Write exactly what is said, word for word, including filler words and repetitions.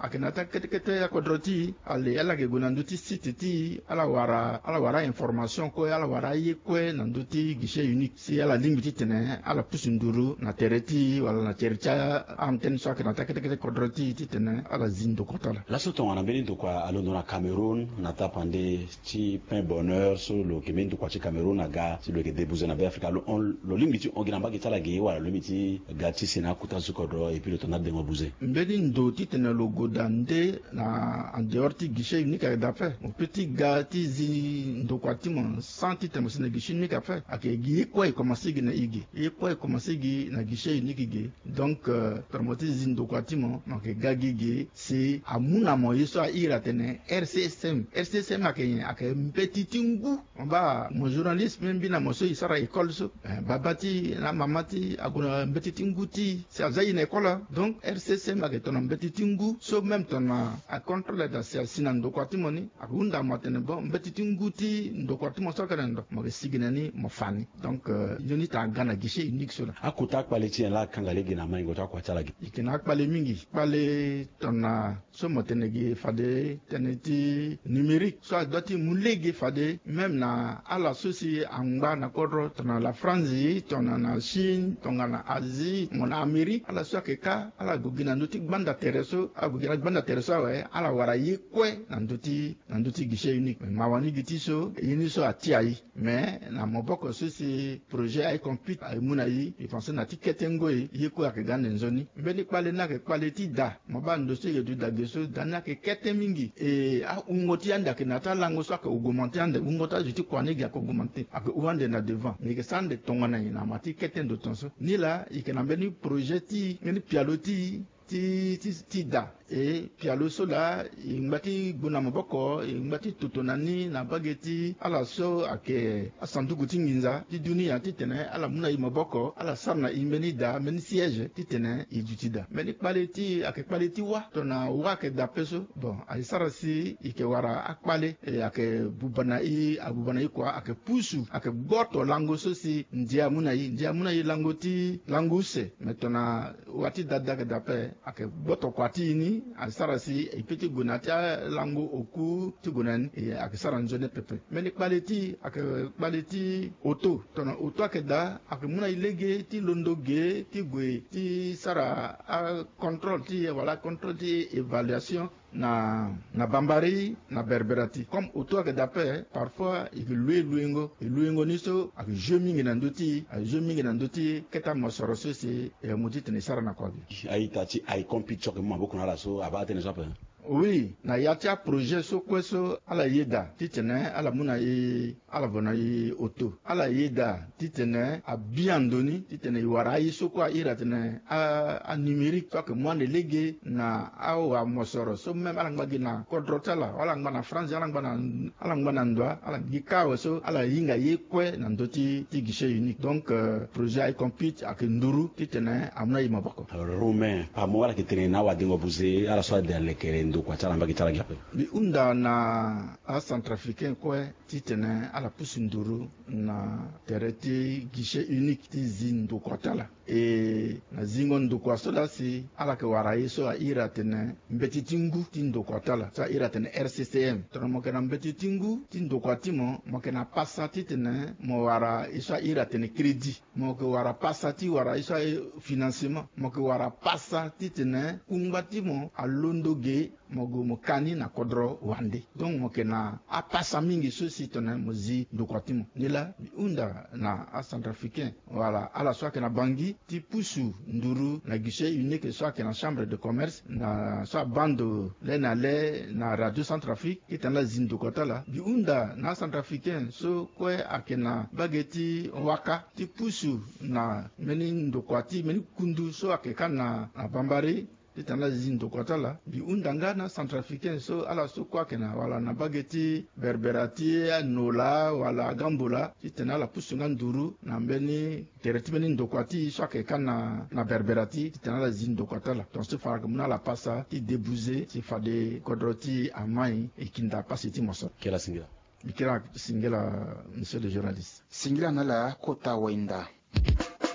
akenata kete kete ya kodroti ale ala ke gunanduti site ti ala wara ala wara information ko ala wara ye ko nanduti guichet unique si ala limiti tene ala pusunduru na tereti wala na tercha antenne so akenata kete kete kodroti ti tene ala zindo kotala la soto wana beni kwa alondo na Cameroun na tapande ti pain bonheur so lo kemendo kwa ti Cameroun aga si lo ke débuser na Afrika lo on lo limiti on gina ba kitala ge wala lo limiti gati sina kuta sukodro et puis le tonade de mobuze mbedi ndo ti tene lo godande na en dehors ti guichet unique avec d'affaires mon petit gars ti zi ndo kwa ti mon sans ti tene sina guichet unique affaire ake gi ko e commencer gi na igi e ko e commencer gi na guichet unique gi donc permoti zi ndo kwa ti mon donc gagi gi c'est amuna mo yeso a ira tene R C S M R C S M ake ake petit tingu ba mo journaliste même bina mo so isara école so babati na mamati aguna petit tingu ti c'est azayi na école donc R C S M ake tona petit tingu so même tona a contrôle da c'est sinan ndo kwa ti moni akunda mo tene bon petit tingu ti ndo kwa ti mo so kana ndo mo siginani mo fani donc yoni ta gana guichet unique so la akuta quality la kangale gina maingo ta kwa tala ikina akpale mingi pale tona so mo tene gi fade tene ti numérique so adoti mulege fade même na ala sosi angba na kodro tona la France tona na Chine tona na Asie mon Amérique ala so ke ka ala gugina ndoti banda tereso agugina banda tereso we ala wara yi kwe na ndoti na ndoti guichet unique mawani giti so yini so atiai mais na moboko sosi projet ay compete ay munayi e pense na tikete ngoyi yi ko akigande nzoni mbeni pale na ke pale ti da mobando so yedu da geso dana ke kete mingi e a ungoti anda ke nata lango so ka augmenter anda ungota jiti kwani ga ko augmenter ak uwande na devant ni ke sande tongana ina mati kete ndo tonso ni la ikena mbeni projet ti ngeni pialoti ti ti ti da e pialo sola ingati guna maboko ingati tutonani na bageti ala so ake asandugu tinginza ti dunia ti tene ala muna i maboko ala sarna imeni da meni siège ti tene i jutida meni kpaleti ake kpaleti wa tona wa ke da peso bon ay sarasi ike wara akpale e ake bubana i abubana i kwa ake pusu ake goto lango so si ndia muna i ndia muna i lango ti lango se metona wati dada ke da pe ake goto kwati ni asarasi ipeti gunata lango oku tugunan e akisara nzone pepe meni kpaleti ake kpaleti auto tona auto akeda ake muna ilege ti londoge ti gwe ti sara a contrôle ti voilà contrôle ti évaluation na na bambari na berberati comme auto ake dape parfois ike lue luengo e luengo niso ake jeu mingi na ndoti a jeu mingi na ndoti keta mosoro so si e muti tene sara na kwagi ai tati ai compete choke mo beaucoup na la so aba tene so pe oui na yatia projet so kweso ala yeda titene ala muna yi ala bona yi auto ala yeda titene a biandoni titene wara yi so kwa ira tene a, a numérique so que moi ne lege na awa mosoro so même ala ngba na kodrotala ala ngba na France ala ngba na ala ngba na ndwa ala gikawa so ala yinga yi kwe na ndoti ti guichet unique donc euh, projet ay compete ak nduru titene amna yi maboko Romain pa mo wala kitene na wa dingo buze ala so de lekere ndo kwa tala mbaki tala gape bi unda na a centrafricain kwe titene ala pusunduru na tereti guichet unique ti zindo kotala e na zingo ndo kwa sola si ala ke wara yeso a ira tene mbeti tingu ti ndo kotala sa ira tene R C C M tono mo kana mbeti tingu ti ndo kwa timo mo kana passa titene mo wara yeso a ira tene crédit mo ke wara passa ti wara yeso financement mo ke wara passa titene kumbati mo a londoge mogo mokani na kodro wande donc mokena a passa mingi sosi tona mozi ndokwatimo nila unda na a centrafricain voilà ala soit na bangi ti pusu nduru na guichet unique soit na chambre de commerce na soit bande le na le na radio centrafrique qui tana zindo kotala bi unda na centrafricain so kwe akena bageti waka ti pusu na meni ndokwati meni kundu so akeka na, na bambari titana zindo kotala bi undanga na centrafricain so ala so kwa kena wala na bageti berberati nola wala gambola titana la pusunga nduru na mbeni teretibeni ndokwati so ke kana na berberati titana la zindo kotala donc ce fara comme na la passa ti débouser ti fade kodroti amai e kinda pasiti moso kela singila bikira singila monsieur le journaliste singila nala kota wenda